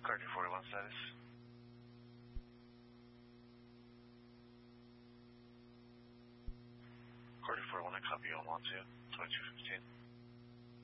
Carter 41 status. Carter 41, I copy you on 12, 2215.